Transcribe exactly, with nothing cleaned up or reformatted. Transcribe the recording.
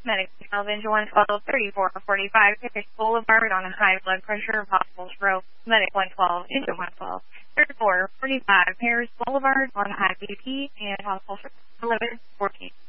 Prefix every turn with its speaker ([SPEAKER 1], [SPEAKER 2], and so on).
[SPEAKER 1] Medic twelve, engine one twelve, thirty-four forty-five, Pickett's Boulevard on a high blood pressure, possible stroke. Medic one twelve, engine one twelve, thirty-four forty-five, Paris Boulevard on high B P and possible stroke. eleven fourteen.